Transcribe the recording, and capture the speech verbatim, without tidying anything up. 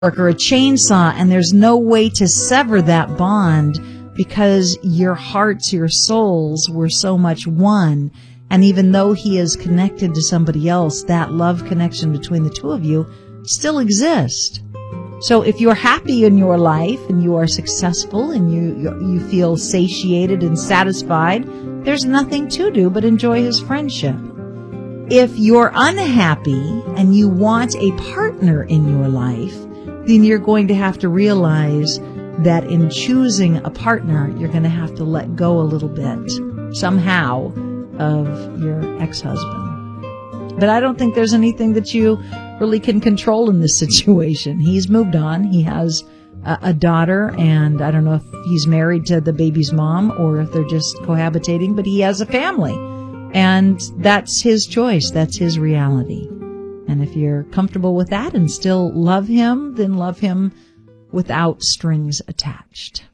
or a chainsaw, and there's no way to sever that bond because your hearts, your souls were so much one. And even though he is connected to somebody else, that love connection between the two of you still exists. So if you're happy in your life and you are successful and you, you you feel satiated and satisfied, there's nothing to do but enjoy his friendship. If you're unhappy and you want a partner in your life, then you're going to have to realize that in choosing a partner, you're going to have to let go a little bit, somehow, of your ex-husband. But I don't think there's anything that you really can control in this situation. He's moved on. He has a, a daughter, and I don't know if he's married to the baby's mom or if they're just cohabitating, but he has a family. And that's his choice. That's his reality. And if you're comfortable with that and still love him, then love him without strings attached.